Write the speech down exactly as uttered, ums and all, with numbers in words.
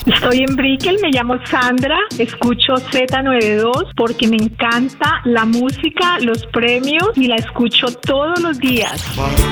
Estoy en Brickell, me llamo Sandra, escucho Z noventa y dos porque me encanta la música, los premios y la escucho todos los días.